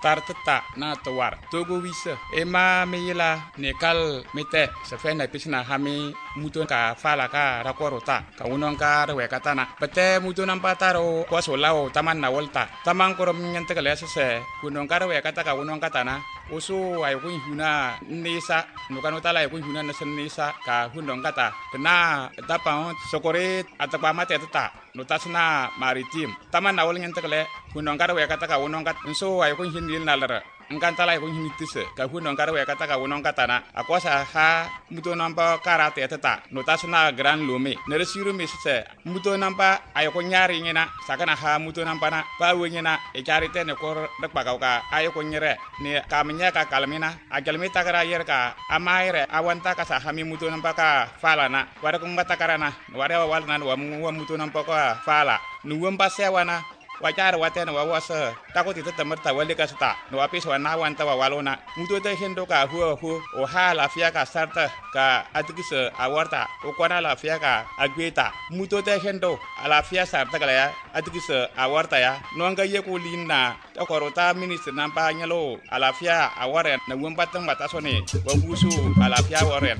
tartata na tawar togo wisa ema meyila nekal mete sefe na pisna hami muto ka fala ka rakorota ka unon ka rewe katana pete muto nampa taro kwaso lao taman na volta taman korom nyante kale se kunon ka rewe kata ka unon katana oso ay kun huna nisa nukano tala ay kun huna nasen nisa ka hundong kata kena tapa sokore atapa mate tata notasna maritim taman na wol nyante kale kunon ka rewe kata ka unon kat so ay kun hinil nalara engkanta la kun hinitise ka hunon ka rewe kata ka unon katana akwasa ha muto nampa karate tata notasna gran lome neresiru misse muto nampa ay ko nyari ngena sakana ha muto nampa na pa wengena e charite ne kor dak ka ay ko nyere ne kamnya ka kalmina ajalmita kara yer ka amaire awanta ka sa hami muto nampa ka fala na wada ko ngata karana wada wal nan wa muto nampa ka fala nuwam pasewana wajar waten wa wasa takut itu temerta wali ka sta no apis wa nawan ta wa walona muto te hendo ka hu o ha la fia ka sarta ka atikis awarta o kwana la fia ka agweta muto te hendo ala fia sarta kala ya atikis awarta ya no nga ye ko linna to korota minister nampa nyalo ala fia awaren na wumpatang batasone wa busu ala fia awaren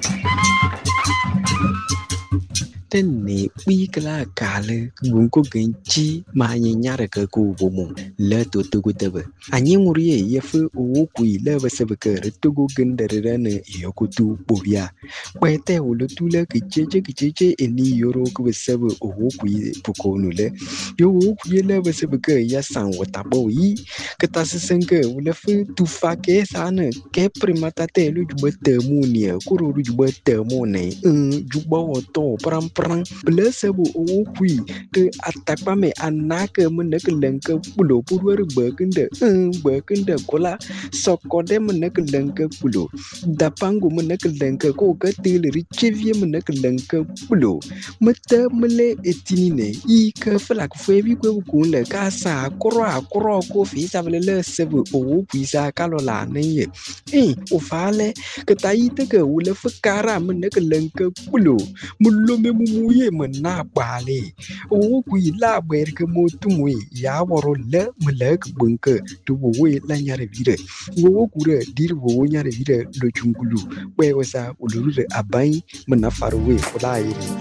Tene wikala kale gunko genchi ma nyara ka ku bomo le to tebe anyi nguriye yefu o ku ile basebe ka tugo gendere ne yokutu bobia kwete ulo tule kicheche eni yoro ku basebe o ku pukonu le yo ku ile basebe ka ya san wata boyi kata sesenke ulo fu tu fake sana ke primata te lu jubete munia kuru jubete mone jubo to pram Blessable o qui to attack me anaka munakanka pulo purwer burkinde kola sokode munakanka pulo dapangu munakanka ko katil richevie munakanka pulo mata mele etinine I ka flak febi ko kunle ka sa kro ko fi savele sebe o pisa kalola ne o fale ka tayite ka wule fakara munakanka pulo mullo me muye mena bale o ku ila ber ke motumwe ya woro le mlek bunke to we la nyare vire wo ku re dir wo nyare vire do chungulu we wasa uluru abai mena farwe kula iri